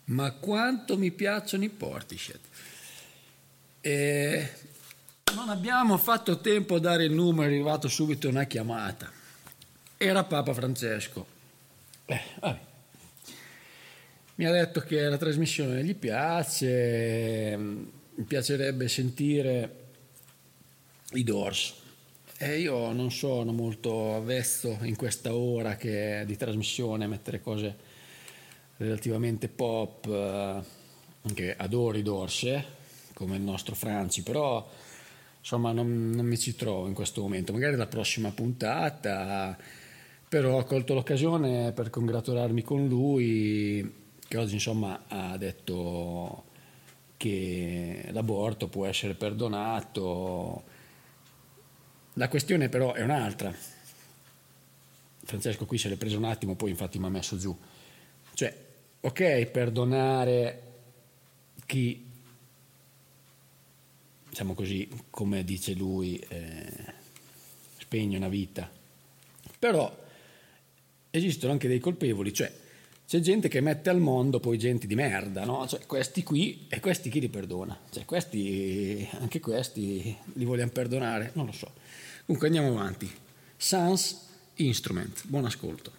Ma quanto mi piacciono i Portishead. Non abbiamo fatto tempo a dare il numero, è arrivato subito una chiamata. Era Papa Francesco. Vabbè. Mi ha detto che la trasmissione gli piace, mi piacerebbe sentire i Doors. E io non sono molto avvezzo in questa ora di trasmissione a mettere cose relativamente pop, anche adoro i Doors, come il nostro Franci, però insomma non mi ci trovo in questo momento. Magari la prossima puntata, però ho colto l'occasione per congratularmi con lui, che oggi insomma ha detto che l'aborto può essere perdonato. La questione però è un'altra. Francesco qui se l'è preso un attimo, poi infatti mi ha messo giù. Cioè, ok, perdonare chi, diciamo così, come dice lui, spegne una vita. Però esistono anche dei colpevoli, cioè c'è gente che mette al mondo poi gente di merda, no? Cioè questi qui, e questi chi li perdona? Cioè questi, anche questi li vogliamo perdonare? Non lo so. Comunque andiamo avanti. Sans Instrument, buon ascolto.